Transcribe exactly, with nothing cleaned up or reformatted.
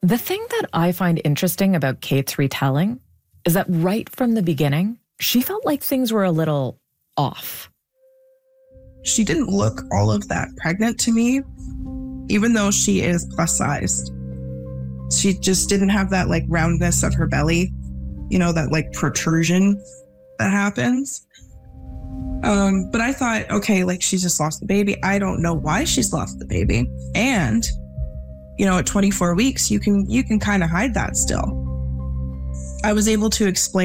The thing that I find interesting about Kate's retelling is that right from the beginning, she felt like things were a little off. She didn't look all of that pregnant to me, even though she is plus sized. She just didn't have that like roundness of her belly, you know, that like protrusion that happens. Um, but I thought, okay, like she's just lost the baby. I don't know why she's lost the baby. And, you know, at twenty-four weeks, you can, you can kind of hide that still. I was able to explain